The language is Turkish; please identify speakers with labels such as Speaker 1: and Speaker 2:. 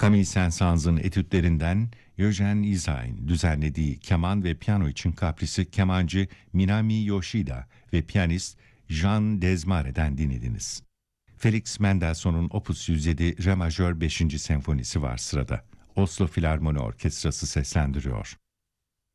Speaker 1: Camille Saint-Saëns'ın etütlerinden Eugène Ysaÿe'nin düzenlediği keman ve piyano için kaprisi kemancı Minami Yoshida ve piyanist Jean Desmares'den dinlediniz. Felix Mendelssohn'un Opus 107 Re majör 5. senfonisi var sırada. Oslo Filarmoni Orkestrası seslendiriyor.